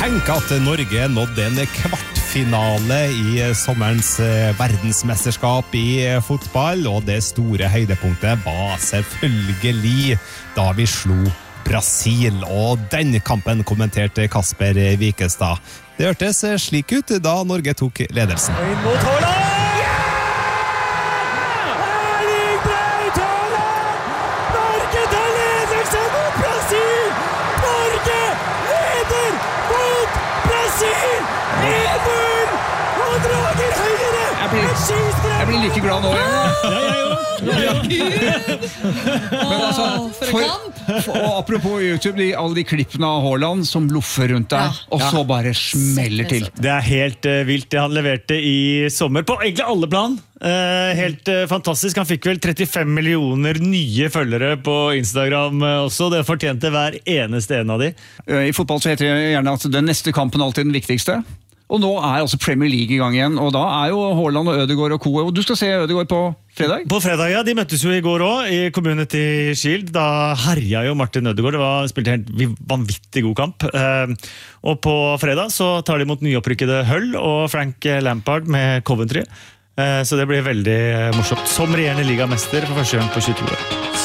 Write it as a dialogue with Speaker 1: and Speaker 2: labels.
Speaker 1: Tenk at Norge nådde en kvartfinale i sommerens verdensmesterskap i fotball, og det store høydepunktet var selvfølgelig da vi slo Brasil, og den kampen kommenterte Kasper Wikestad. Det hørtes slik ut da Norge tok ledelsen.
Speaker 2: Inn mot Haaland! Erling Braut Haaland! Norge tar ledelsen mot Brasil! Norge leder mot Brasil! 1-0! Og drager høyere!
Speaker 3: Jeg blir like glad nå. Men altså, og apropos YouTube, alle de klippene av Haaland som loffer rundt der, og så bare smeller til.
Speaker 2: Det helt vilt det han leverte i sommer, på egentlig alle plan. Helt fantastisk, han fikk vel 35 millioner nye følgere på Instagram også, det fortjente hver eneste en av de.
Speaker 3: I fotball så heter det gjerne at den neste kampen alltid den viktigste. Og nå altså Premier League i gang igjen, og da jo Haaland og Ødegaard og Co. Og du skal se Ødegaard på fredag?
Speaker 2: På fredag, ja. De møttes jo i går også, i Community Shield. Da herja jo Martin Ødegaard. Det spilte en vanvittig god kamp. Og på fredag så tar de mot nyopprykkede Hull og Frank Lampard med Coventry. Så det blir veldig morsomt. Som regjerende ligamester for første gang på 22 år.